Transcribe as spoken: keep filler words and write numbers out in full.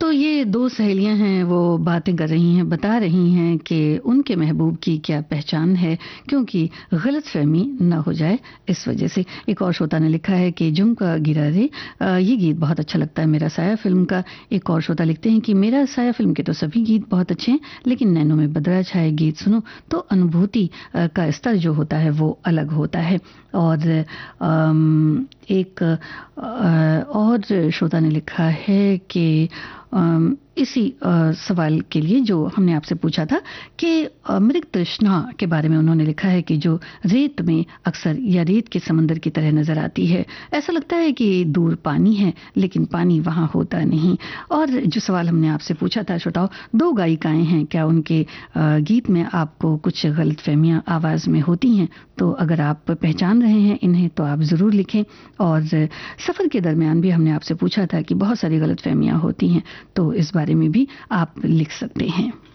तो ये दो सहेलियां हैं, वो बातें कर रही हैं, बता रही हैं कि उनके महबूब की क्या पहचान है, क्योंकि गलतफहमी ना हो जाए इस वजह से। एक और श्रोता ने लिखा है कि झुमका गिरा रे, अ, ये गीत बहुत अच्छा लगता है मेरा साया फिल्म का। एक और श्रोता लिखते हैं कि मेरा साया फिल्म के तो सभी गीत बहुत अच्छे हैं, लेकिन नैनों में बदरा छाए गीत सुनो तो अनुभूति अ, का स्तर जो होता है वो अलग होता है। और अम, एक अ, और श्रोता ने लिखा है कि अम, इसी अ, सवाल के लिए जो हमने आपसे पूछा था कि अ, मृग तृष्णा के बारे में उन्होंने लिखा है कि जो रेत में अक्सर या रेत के समंदर की तरह नजर आती है, ऐसा लगता है कि दूर पानी है लेकिन पानी वहां होता नहीं। और जो सवाल हमने आपसे पूछा था श्रोताओ, दो गायिकाएं हैं, क्या उनके अ, गीत में आपको कुछ गलतफहमियां आवाज में होती हैं? तो अगर आप पहचान रहे हैं इन्हें तो आप जरूर लिखें। और सफर के दरमियान भी हमने आपसे पूछा था कि बहुत सारी गलतफहमियां होती हैं, तो इस बारे में भी आप लिख सकते हैं।